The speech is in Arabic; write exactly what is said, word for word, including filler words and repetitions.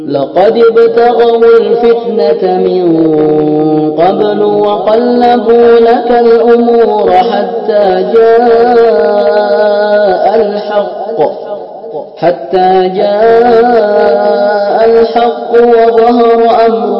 لقد ابتغوا الفتنة من قبل وقلبوا لك الأمور حتى جاء الحق حتى جاء الحق وظهر أمر